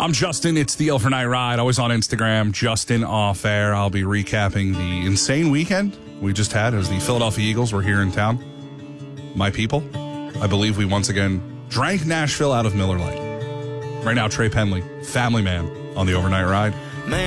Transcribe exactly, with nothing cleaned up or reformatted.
I'm Justin. It's the Overnight Ride, always on Instagram, Justin Off Air. I'll be recapping the insane weekend we just had as the Philadelphia Eagles were here in town. My people, I believe we once again drank Nashville out of Miller Lite. Right now, Trey Penley, family man, on the Overnight Ride.